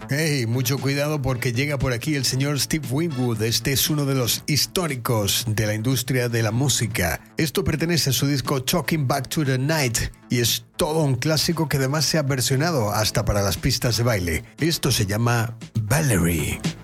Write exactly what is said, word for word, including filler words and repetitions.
Hey, mucho cuidado porque llega por aquí el señor Steve Winwood. Este es uno de los históricos de la industria de la música. Esto pertenece a su disco Talking Back to the Night y es todo un clásico que además se ha versionado hasta para las pistas de baile. Esto se llama Valerie.